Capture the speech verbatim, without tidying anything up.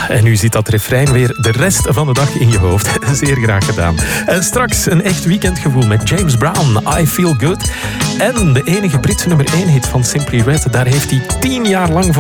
en nu zit dat refrein weer de rest van de dag in je hoofd. Zeer graag gedaan. En straks een echt weekendgevoel met James Brown, I Feel Good. En de enige Britse nummer één hit van Simply Red, daar heeft hij tien jaar lang voor